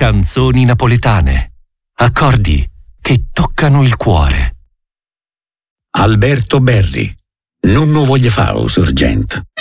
Canzoni napoletane. Accordi che toccano il cuore. Alberto Berri, Nonno Vogliafao Sorgent.